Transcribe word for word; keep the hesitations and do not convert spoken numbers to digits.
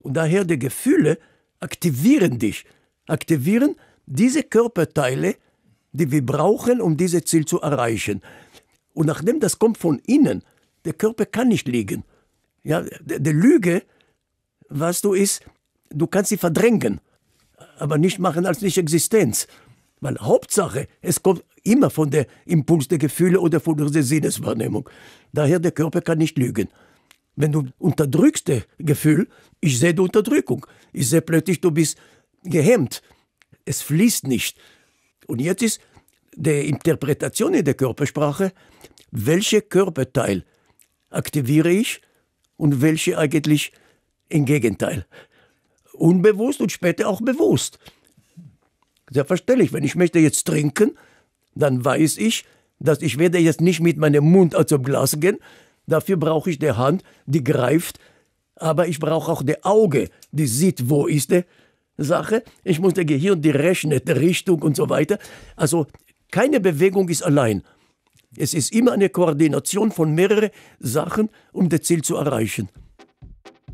Und daher die Gefühle aktivieren dich, aktivieren diese Körperteile, die wir brauchen, um dieses Ziel zu erreichen. Und nachdem das kommt von innen, der Körper kann nicht liegen. Ja, die Lüge, was du ist, du kannst sie verdrängen, aber nicht machen als Nicht-Existenz. Weil Hauptsache, es kommt immer von der Impuls der Gefühle oder von der Sinneswahrnehmung. Daher, der Körper kann nicht lügen. Wenn du unterdrückst das Gefühl, ich sehe die Unterdrückung. Ich sehe plötzlich, du bist gehemmt. Es fließt nicht. Und jetzt ist die Interpretation in der Körpersprache, welche Körperteil aktiviere ich und welche eigentlich im Gegenteil. Unbewusst und später auch bewusst. Selbstverständlich, wenn ich möchte jetzt trinken, dann weiß ich, dass ich werde jetzt nicht mit meinem Mund zum Glas gehen. Dafür brauche ich die Hand, die greift. Aber ich brauche auch das Auge, die sieht, wo ist die Sache. Ich muss das Gehirn, die rechnet, die Richtung und so weiter. Also keine Bewegung ist allein. Es ist immer eine Koordination von mehreren Sachen, um das Ziel zu erreichen.